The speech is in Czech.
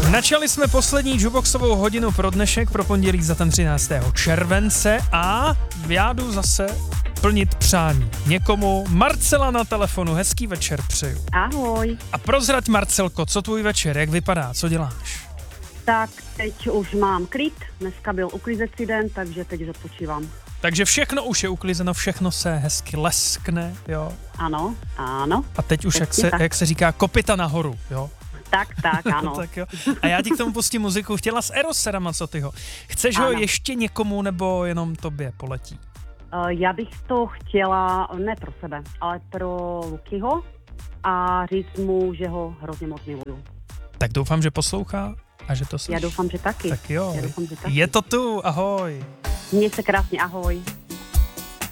Načali jsme poslední jukeboxovou hodinu pro dnešek, pro pondělí za ten 13. července a já jdu zase plnit přání někomu. Marcela na telefonu, hezký večer přeju. Ahoj. A prozrať, Marcelko, co tvůj večer, jak vypadá, co děláš? Tak teď už mám klid, dneska byl uklizecí den, takže teď odpočívám. Takže všechno už je uklizeno, všechno se hezky leskne, jo? Ano, ano. A teď už, jak se říká, kopyta nahoru, jo? Tak, ano. Tak jo. A já ti k tomu pustím muziku. Chtěla s Eros Ramazzotyho. Chceš ano. ho ještě někomu, nebo jenom tobě poletí? Já bych to chtěla, ne pro sebe, ale pro Lukyho a říct mu, že ho hrozně moc miluju. Tak doufám, že poslouchá a že to slyší. Já doufám, že taky. Tak jo. Já doufám, že taky. Je to tu, ahoj. Měj se krásně, ahoj.